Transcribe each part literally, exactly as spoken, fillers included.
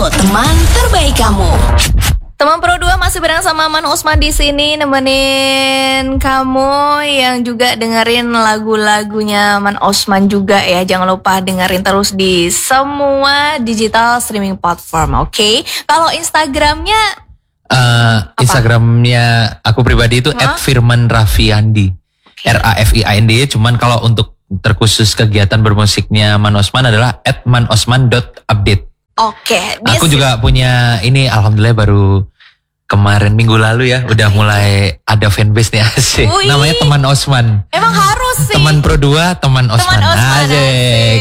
teman terbaik kamu. Teman Pro dua masih bareng sama Man Osman di sini nemenin kamu yang juga dengerin lagu-lagunya Man Osman juga ya. Jangan lupa dengerin terus di semua digital streaming platform, oke? Okay? Kalau Instagramnya uh, Instagramnya aku pribadi itu huh? et firman rafiandi, okay. R A F I A N D. Cuman kalau untuk terkhusus kegiatan bermusiknya Man Osman adalah et manosman dot update. Oke. Okay, aku juga punya ini, alhamdulillah baru kemarin minggu lalu ya, udah mulai ada fanbase nih asik. Wih. Namanya Teman Osman. Emang harus sih. Teman Pro dua, Teman Osman. Teman Osman asik.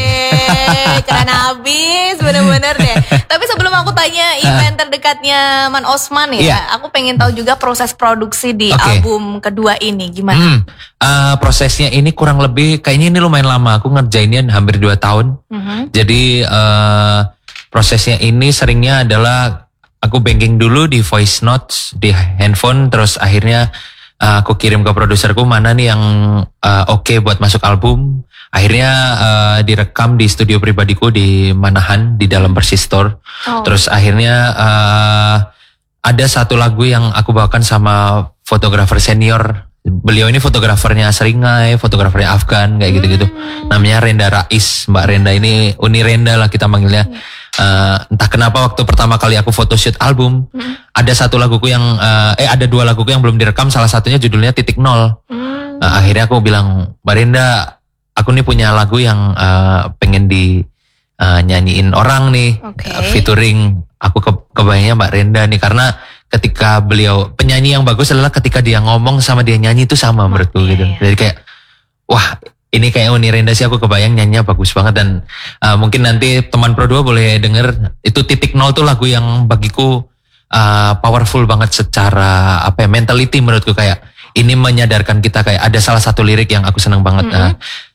Keren abis, bener-bener deh. Tapi sebelum aku tanya event terdekatnya Man Osman ya, yeah. aku pengen tahu juga proses produksi di okay. album kedua ini gimana? Hmm. Uh, prosesnya ini kurang lebih, kayaknya ini lumayan lama. Aku ngerjainnya hampir dua tahun. Mm-hmm. Jadi uh, prosesnya ini seringnya adalah aku banking dulu di voice notes di handphone, terus akhirnya uh, aku kirim ke produserku mana nih yang uh, oke okay buat masuk album. Akhirnya uh, direkam di studio pribadiku di Manahan di dalam Persistor. Oh. Terus akhirnya uh, ada satu lagu yang aku bawakan sama fotografer senior. Beliau ini fotografernya Seringai, fotografernya Afgan, kayak gitu-gitu. Hmm. Namanya Renda Rais, Mbak Renda ini, Uni Renda lah kita manggilnya. Hmm. Uh, entah kenapa waktu pertama kali aku photoshoot album, hmm. ada satu laguku yang, uh, eh ada dua laguku yang belum direkam, salah satunya judulnya Titik Nol. Hmm. Uh, akhirnya aku bilang, Mbak Renda, aku nih punya lagu yang uh, pengen di uh, nyanyiin orang nih, okay. uh, featuring. Aku ke, kebayangnya Mbak Renda nih, karena ketika beliau, penyanyi yang bagus adalah ketika dia ngomong sama dia nyanyi itu sama menurutku okay. gitu. Jadi kayak, wah ini kayak Uni Renda sih, aku kebayang nyanyinya bagus banget. Dan uh, mungkin nanti teman Pro dua boleh denger, itu Titik Nol tuh lagu yang bagiku uh, powerful banget secara apa ya, mentality menurutku. Kayak ini menyadarkan kita, kayak ada salah satu lirik yang aku senang banget. Mm-hmm. uh,